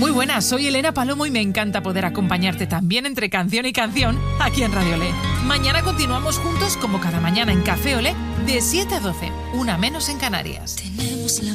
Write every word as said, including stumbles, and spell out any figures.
Muy buenas, soy Elena Palomo y me encanta poder acompañarte también entre canción y canción aquí en Radio Olé. Mañana continuamos juntos como cada mañana en Café Olé de siete a doce, una menos en Canarias. Tenemos la